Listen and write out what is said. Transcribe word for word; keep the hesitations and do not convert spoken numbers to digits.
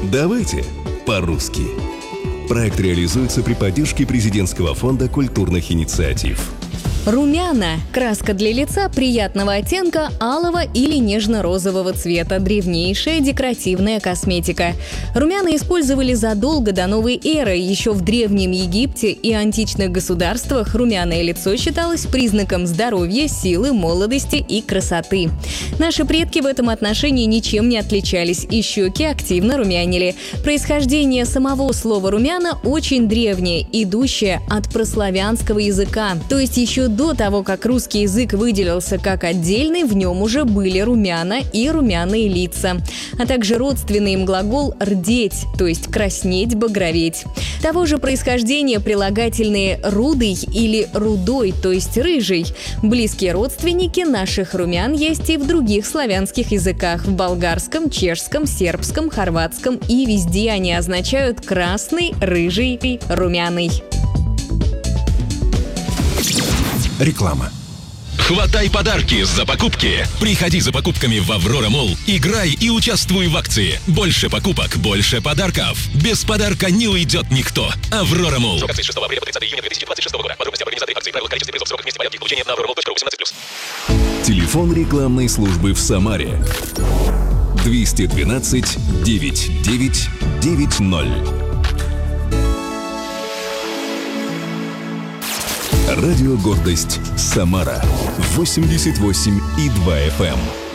Давайте по-русски. Проект реализуется при поддержке Президентского фонда культурных инициатив. Румяна – краска для лица приятного оттенка алого или нежно-розового цвета, древнейшая декоративная косметика. Румяна использовали задолго до новой эры. Еще в Древнем Египте и античных государствах румяное лицо считалось признаком здоровья, силы, молодости и красоты. Наши предки в этом отношении ничем не отличались, и щеки активно румянили. Происхождение самого слова «румяна» очень древнее, идущее от прославянского языка, то есть еще до того, как русский язык выделился как отдельный, в нем уже были румяна и румяные лица, а также родственный им глагол «рдеть», то есть краснеть, багроветь. Того же происхождения прилагательные «рудый» или «рудой», то есть рыжий. Близкие родственники наших румян есть и в других славянских языках – в болгарском, чешском, сербском, хорватском, и везде они означают красный, рыжий, румяный. Реклама. Хватай подарки за покупки. Приходи за покупками в Аврора Молл. Играй и участвуй в акции. Больше покупок, больше подарков. Без подарка не уйдет никто. Аврора Молл. Срок акции с шестого апреля по тридцатое июня две тысячи двадцать шестого года. Подробности об организации акции, правила, количестве призов, сроках, месте порядке получения на аврора молл точка ру восемнадцать плюс. Телефон рекламной службы в Самаре. двести двенадцать девятьсот девять девяносто. Радио «Гордость» Самара. восемьдесят восемь и два эф эм.